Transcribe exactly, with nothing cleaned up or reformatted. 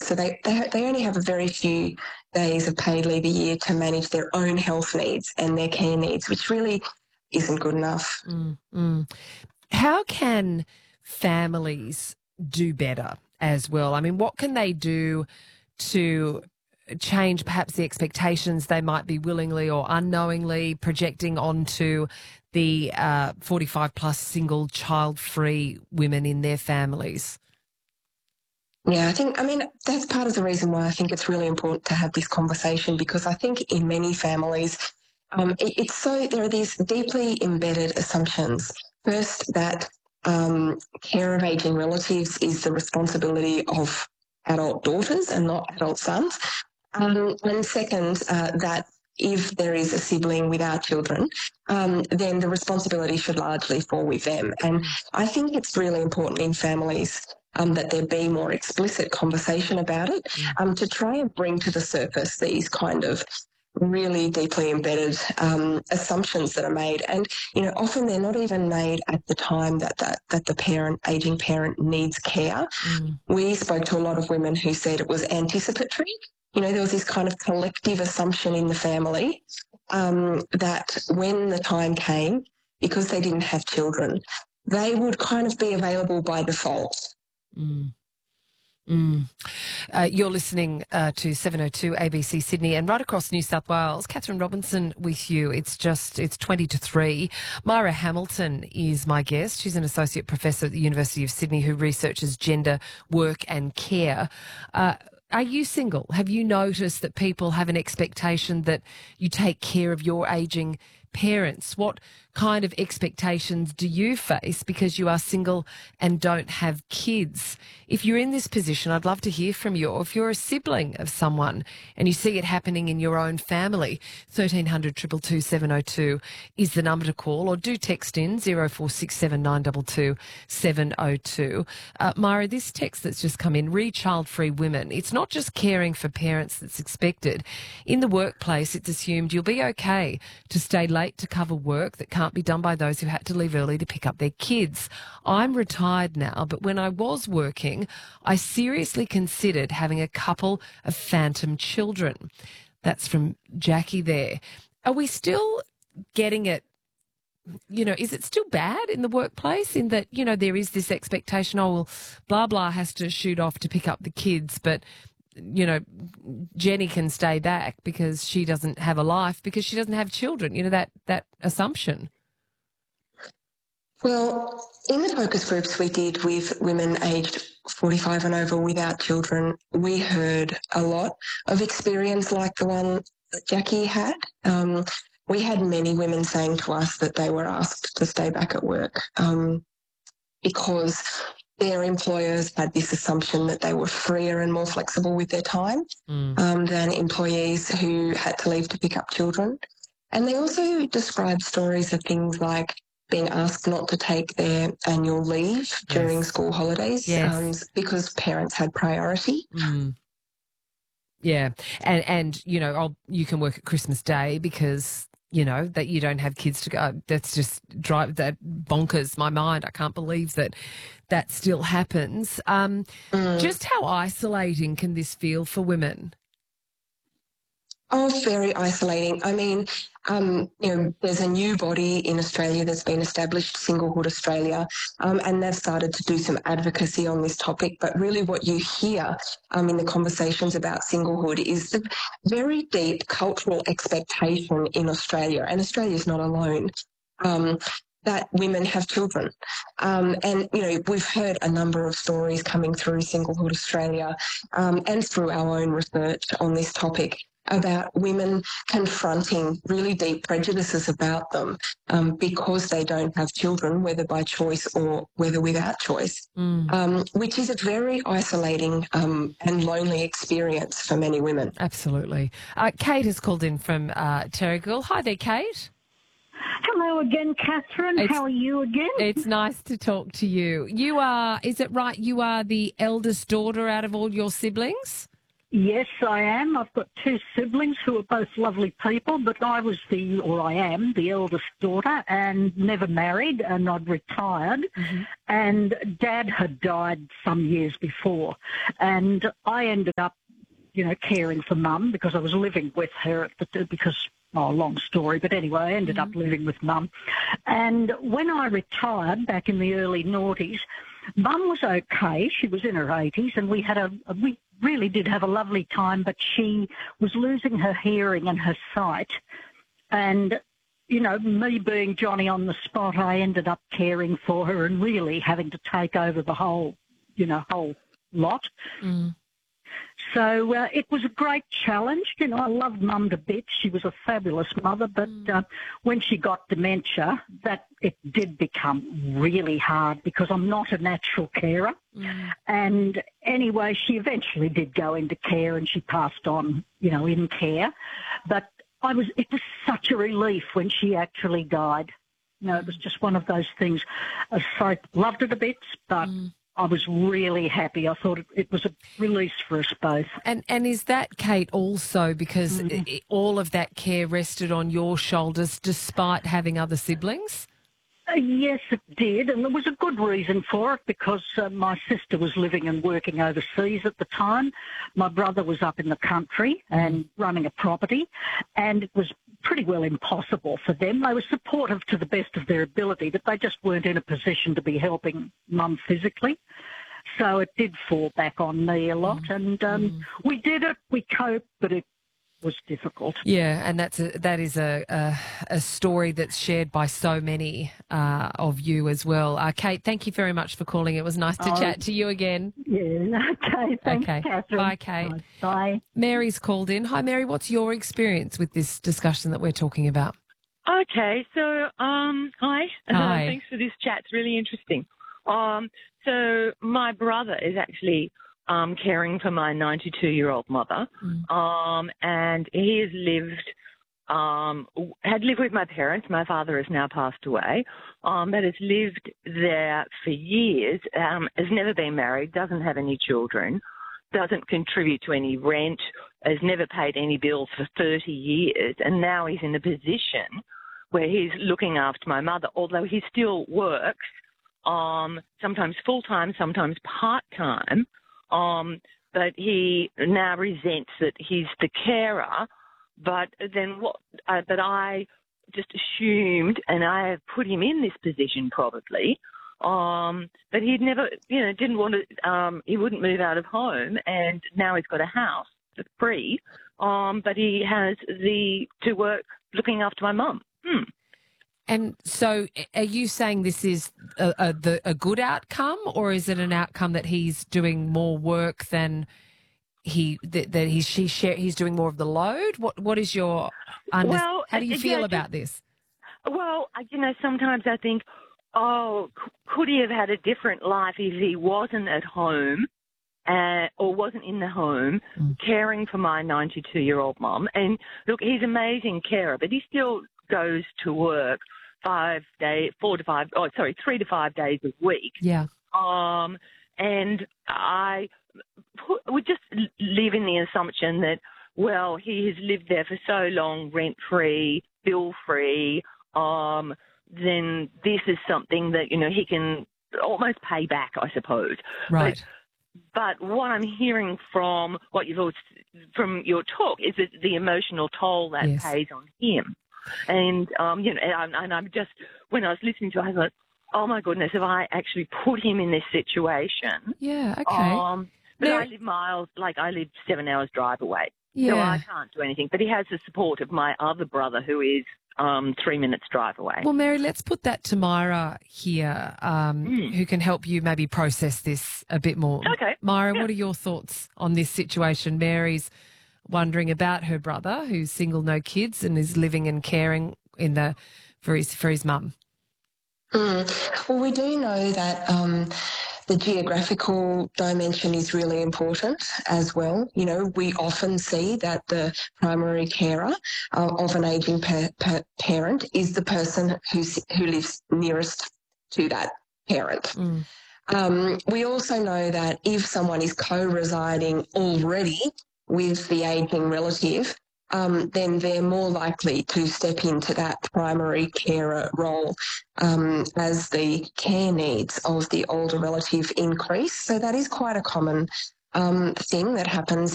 So they, they, they only have a very few days of paid leave a year to manage their own health needs and their care needs, which really isn't good enough. Mm, mm. How can families do better as well? I mean, what can they do to change perhaps the expectations they might be willingly or unknowingly projecting onto the uh, forty-five plus single child-free women in their families? Yeah, I think, I mean, that's part of the reason why I think it's really important to have this conversation, because I think in many families, um, it, it's so, there are these deeply embedded assumptions. First, that um, care of ageing relatives is the responsibility of adult daughters and not adult sons. Um, and second, uh, that if there is a sibling without children, um, then the responsibility should largely fall with them. And I think it's really important in families um, that there be more explicit conversation about it, um, to try and bring to the surface these kind of really deeply embedded um, assumptions that are made. And, you know, often they're not even made at the time that, that, that the parent, ageing parent needs care. Mm. We spoke to a lot of women who said it was anticipatory. You know, there was this kind of collective assumption in the family um, that when the time came, because they didn't have children, they would kind of be available by default. Mm. Mm. Uh, you're listening uh, to seven oh two A B C Sydney and right across New South Wales. Catherine Robinson with you. It's just, it's twenty to three. Myra Hamilton is my guest. She's an associate professor at the University of Sydney who researches gender, work and care. Uh, Are you single? Have you noticed that people have an expectation that you take care of your ageing parents? What kind of expectations do you face because you are single and don't have kids? If you're in this position, I'd love to hear from you. Or if you're a sibling of someone and you see it happening in your own family, thirteen hundred, two two two, seven oh two is the number to call, or do text in zero four six seven, nine two two, seven oh two. Uh, Myra, this text that's just come in, re child-free women, it's not just caring for parents that's expected. In the workplace, it's assumed you'll be okay to stay late to cover work that can't be done by those who had to leave early to pick up their kids. I'm retired now, but when I was working, I seriously considered having a couple of phantom children. That's from Jackie there. Are we still getting it? You know, is it still bad in the workplace in that, you know, there is this expectation, oh, well, blah, blah has to shoot off to pick up the kids, but you know, Jenny can stay back because she doesn't have a life, because she doesn't have children, you know, that, that assumption. Well, in the focus groups we did with women aged forty-five and over without children, we heard a lot of experience like the one that Jackie had. Um, we had many women saying to us that they were asked to stay back at work um, because their employers had this assumption that they were freer and more flexible with their time mm. um, than employees who had to leave to pick up children. And they also described stories of things like being asked not to take their annual leave yes. during school holidays yes. um, because parents had priority. Mm. Yeah. And, and you know, I'll, you can work at Christmas Day because you know, that you don't have kids to go. That's just drive that bonkers my mind. I can't believe that that still happens. Um, mm. Just how isolating can this feel for women? Oh, very isolating. I mean, um, you know, there's a new body in Australia that's been established, Singlehood Australia, um, and they've started to do some advocacy on this topic. But really what you hear um, in the conversations about singlehood is the very deep cultural expectation in Australia, and Australia's not alone, um, that women have children. Um, and, you know, we've heard a number of stories coming through Singlehood Australia um, and through our own research on this topic about women confronting really deep prejudices about them um, because they don't have children, whether by choice or whether without choice, mm. um, which is a very isolating um, and lonely experience for many women. Absolutely. Uh, Kate has called in from uh, Terrigal. Hi there, Kate. Hello again, Catherine. It's, How are you again? It's nice to talk to you. You are, is it right, you are the eldest daughter out of all your siblings? Yes, I am. I've got two siblings who are both lovely people, but I was the, or I am, the eldest daughter and never married, and I'd retired. Mm-hmm. And Dad had died some years before. And I ended up, you know, caring for Mum because I was living with her at the, because, oh, long story, but anyway, I ended Mm-hmm. up living with Mum. And when I retired back in the early noughties, Mum was okay. She was in her eighties, and we had a, a we really did have a lovely time, but she was losing her hearing and her sight. And, you know, me being Johnny on the spot, I ended up caring for her and really having to take over the whole, you know, whole lot. Mm. So uh, it was a great challenge. You know, I loved Mum to bits. She was a fabulous mother, but Mm. uh, when she got dementia, that it did become really hard because I'm not a natural carer. Mm. And anyway, she eventually did go into care and she passed on, you know, in care. But I was, it was such a relief when she actually died. You know, it was just one of those things. Uh, So I loved her to bits, but Mm. I was really happy. I thought it, it was a release for us both. And and is that, Kate, also because Mm. i- i- all of that care rested on your shoulders despite having other siblings? Uh, yes, it did, and there was a good reason for it because uh, my sister was living and working overseas at the time. My brother was up in the country and running a property, and it was pretty well impossible for them. They were supportive to the best of their ability, but they just weren't in a position to be helping Mum physically. So it did fall back on me a lot, and um, we did it, we coped, but it was difficult. Yeah, and that's a, that is a, a a story that's shared by so many uh, of you as well. Uh, Kate, thank you very much for calling. It was nice to Oh. chat to you again. Yeah, okay, thanks, Okay. Catherine. Bye, Kate. Bye. Bye. Mary's called in. Hi, Mary. What's your experience with this discussion that we're talking about? Okay, so um, hi. Hi. Thanks for this chat. It's really interesting. Um, so my brother is actually um, caring for my ninety-two-year-old mother, Mm. um, and he has lived, um, had lived with my parents. My father has now passed away, um, but has lived there for years. Um, has never been married, doesn't have any children, doesn't contribute to any rent, has never paid any bills for thirty years, and now he's in a position where he's looking after my mother, although he still works, um, sometimes full-time, sometimes part-time, um, but he now resents that he's the carer, but then what, uh, but I just assumed, and I have put him in this position probably, um, but he'd never, you know, didn't want to, um, he wouldn't move out of home, and now he's got a house for free, um, but he has the, to work looking after my mum. Hmm. And so, are you saying this is a, a, the, a good outcome, or is it an outcome that he's doing more work than he that, that he's she share, he's doing more of the load? What what is your under, Well, how do you uh, feel yeah, about this? Well, I- you know, sometimes I think, oh, c- could he have had a different life if he wasn't at home uh, or wasn't in the home Mm. caring for my ninety-two-year-old mum? And look, he's an amazing carer, but he still goes to work five days, four to five, oh, sorry, three to five days a week. Yeah. Um, and I put, would just live in the assumption that, well, he has lived there for so long, rent-free, bill-free, um, then this is something that, you know, he can almost pay back, I suppose. Right. But, but what I'm hearing from what you've also, from your talk is that the emotional toll that Yes. pays on him. And, um, you know, and I'm, and I'm just, when I was listening to it, I thought, oh, my goodness, if I actually put him in this situation. Yeah. Okay. Um, but Now- I live miles, like I live seven hours drive away. yeah. So I can't do anything. But he has the support of my other brother who is um, three minutes drive away. Well, Mary, let's put that to Myra here, um, Mm. who can help you maybe process this a bit more. Okay. Myra, Yeah. what are your thoughts on this situation? Mary's wondering about her brother, who's single, no kids, and is living and caring in the for his for his mum. Mm. Well, we do know that um, the geographical dimension is really important as well. You know, we often see that the primary carer uh, of an ageing pa- pa- parent is the person who's, who lives nearest to that parent. Mm. Um, we also know that if someone is co-residing already with the ageing relative, um, then they're more likely to step into that primary carer role um, as the care needs of the older relative increase. So that is quite a common um, thing that happens